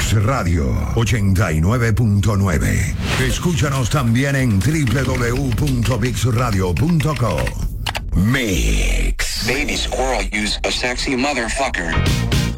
Mix Radio 89.9. Escúchanos también en www.mixradio.co. Mix. Baby squirrel use a sexy motherfucker.